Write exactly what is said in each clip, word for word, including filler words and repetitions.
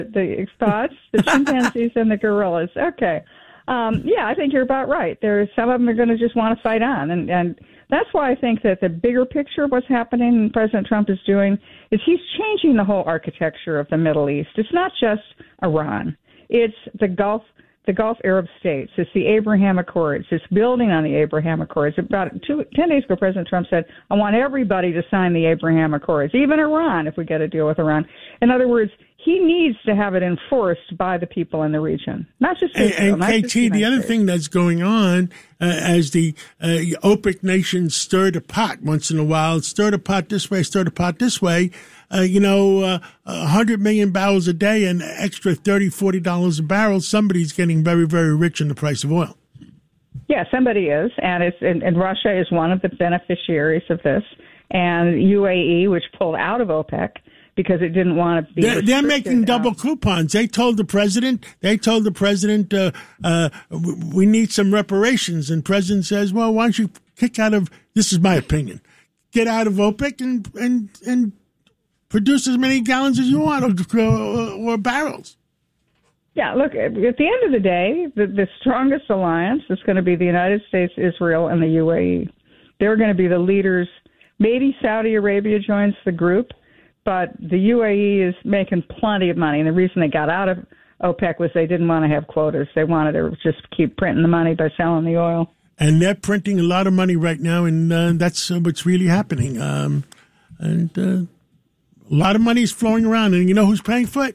The thoughts, the chimpanzees and the gorillas. Okay. Um, yeah, I think you're about right. There's some of them are going to just want to fight on. And, and that's why I think that the bigger picture of what's happening and President Trump is doing is he's changing the whole architecture of the Middle East. It's not just Iran. It's the Gulf the Gulf Arab states. It's the Abraham Accords. It's building on the Abraham Accords. About two, ten days ago, President Trump said, I want everybody to sign the Abraham Accords, even Iran, if we get a deal with Iran. In other words, he needs to have it enforced by the people in the region, not just Israel. And, and K T, the other States. thing that's going on uh, as the uh, OPEC nations stir the pot once in a while, stir the pot this way, stir the pot this way, uh, you know, uh, one hundred million barrels a day and extra thirty dollars, forty dollars a barrel, somebody's getting very, very rich in the price of oil. Yeah, somebody is, and, it's, and, and Russia is one of the beneficiaries of this, and U A E, which pulled out of OPEC, because it didn't want to be. They're, they're making double coupons. They told the president. They told the president, uh, uh, we need some reparations. And president says, well, why don't you kick out of? This is my opinion. Get out of OPEC and and and produce as many gallons as you want or, or, or barrels. Yeah, look. At the end of the day, the, the strongest alliance is going to be the United States, Israel, and the U A E. They're going to be the leaders. Maybe Saudi Arabia joins the group. But the U A E is making plenty of money. And the reason they got out of OPEC was they didn't want to have quotas. They wanted to just keep printing the money by selling the oil. And they're printing a lot of money right now, and uh, that's uh, what's really happening. Um, and uh, a lot of money is flowing around. And you know who's paying for it?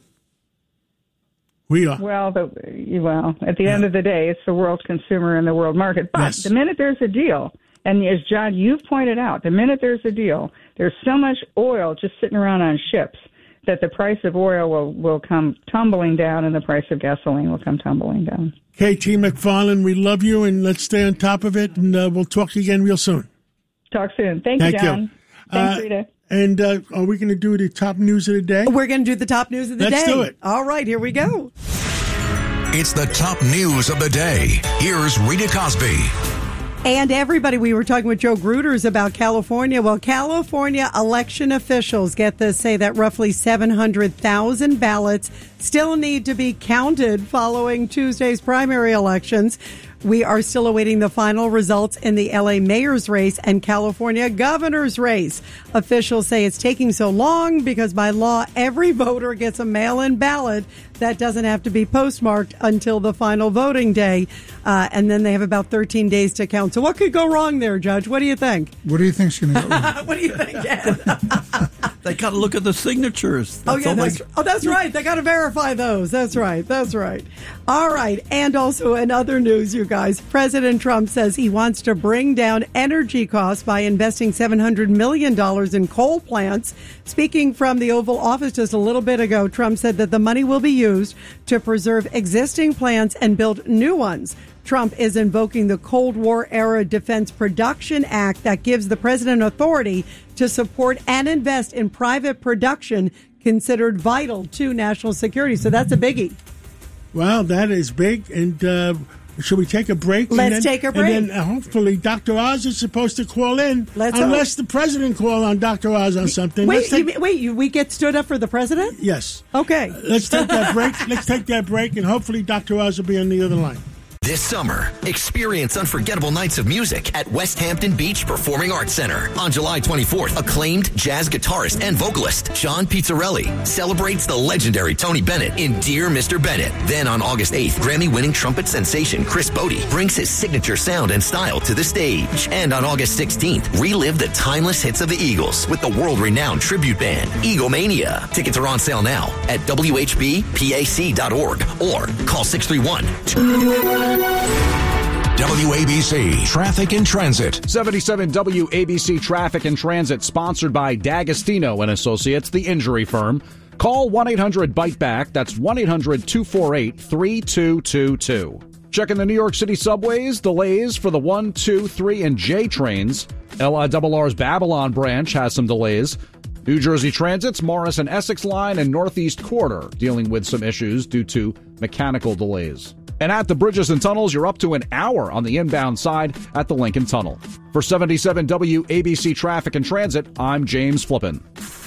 We are. Well, the, well at the yeah. end of the day, it's the world consumer and the world market. But yes. the minute there's a deal, and as John, you've pointed out, the minute there's a deal, there's so much oil just sitting around on ships that the price of oil will, will come tumbling down and the price of gasoline will come tumbling down. K T McFarland, we love you, and let's stay on top of it, and uh, we'll talk again real soon. Talk soon. Thank, Thank you, John. You. Thanks, uh, Rita. And uh, are we going to do the top news of the day? We're going to do the top news of the let's day. Let's do it. All right, here we go. It's the top news of the day. Here's Rita Cosby. And everybody, we were talking with Joe Gruters about California. Well, California election officials, get this, say that roughly seven hundred thousand ballots still need to be counted following Tuesday's primary elections. We are still awaiting the final results in the L A mayor's race and California governor's race. Officials say it's taking so long because by law, every voter gets a mail-in ballot that doesn't have to be postmarked until the final voting day. Uh, and then they have about thirteen days to count. So what could go wrong there, Judge? What do you think? What do you think's going to go wrong? What do you think, Ed? They got to look at the signatures. That's oh, yeah, that's, they... oh, that's right. They got to verify those. That's right. That's right. All right. And also in other news, you guys, President Trump says he wants to bring down energy costs by investing seven hundred million dollars in coal plants. Speaking from the Oval Office just a little bit ago, Trump said that the money will be used to preserve existing plants and build new ones. Trump is invoking the Cold War-era Defense Production Act that gives the president authority to support and invest in private production considered vital to national security. So that's a biggie. Well, that is big. And uh, should we take a break? Let's then, take a break. And then uh, hopefully Doctor Oz is supposed to call in. Let's unless hope. the president call on Doctor Oz on something. Wait, take, you, wait, you, we get stood up for the president? Yes. Okay. Uh, let's take that break. Let's take that break, and hopefully Doctor Oz will be on the other line. This summer, experience unforgettable nights of music at West Hampton Beach Performing Arts Center. On July twenty-fourth, acclaimed jazz guitarist and vocalist John Pizzarelli celebrates the legendary Tony Bennett in Dear Mister Bennett. Then on August eighth, Grammy-winning trumpet sensation Chris Bodie brings his signature sound and style to the stage. And on August sixteenth, relive the timeless hits of the Eagles with the world-renowned tribute band, Eaglemania. Tickets are on sale now at W H B P A C dot org or call six three one, two W A B C Traffic and Transit. seventy-seven W A B C Traffic and Transit, sponsored by D'Agostino and Associates, the injury firm. Call one eight hundred bite back. That's one eight hundred two four eight three two two two. Checking the New York City subways. Delays for the one, two, three, and J trains. L I R R's Babylon branch has some delays. New Jersey Transit's Morris and Essex line and Northeast Quarter dealing with some issues due to mechanical delays. And at the bridges and tunnels, you're up to an hour on the inbound side at the Lincoln Tunnel. For seventy-seven W A B C Traffic and Transit, I'm James Flippin.